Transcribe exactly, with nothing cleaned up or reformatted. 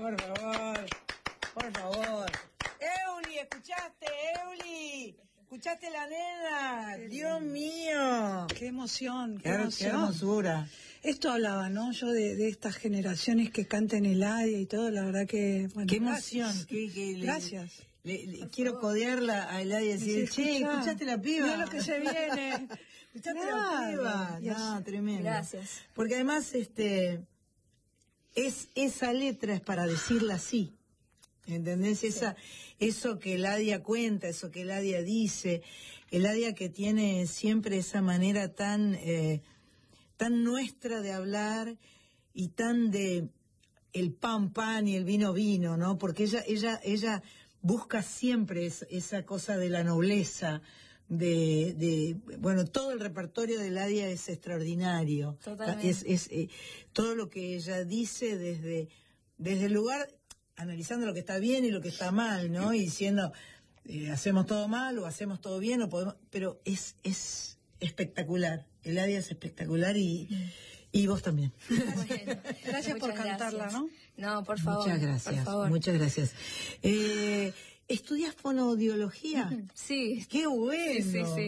por favor, por favor. Euli, ¿escuchaste, Euli? ¿Escuchaste la nena? Qué Dios mío. Qué emoción, qué, qué emoción. Qué hermosura. Esto hablaba, ¿no? Yo de, de estas generaciones que cantan Eladia y todo, la verdad que... Bueno, qué emoción. Qué, qué, le, gracias. Le, le, quiero favor. codearla a Eladia y decir, sí, che, ¿escuchaste la piba? Mira lo que se viene. ¿Escuchaste la piba? Dios. No, tremendo. Gracias. Porque además, este, es esa letra es para decirla así. ¿Entendés? Sí. Esa, eso que Eladia cuenta, eso que Eladia dice, Eladia que tiene siempre esa manera tan, eh, tan nuestra de hablar y tan de el pan pan y el vino vino, ¿no? Porque ella, ella, ella busca siempre es, esa cosa de la nobleza, de, de, bueno, todo el repertorio de Eladia es extraordinario. Totalmente. Es, es eh, todo lo que ella dice desde, desde el lugar, analizando lo que está bien y lo que está mal, ¿no? Y diciendo, eh, hacemos todo mal o hacemos todo bien, o podemos, pero es, es espectacular. Eladia es espectacular y, y vos también. Bueno, gracias por cantarla, gracias. ¿no? No, por favor. Muchas gracias, por favor. muchas gracias. Eh, ¿Estudias fonoaudiología? Sí. ¡Qué bueno! Sí, sí, sí.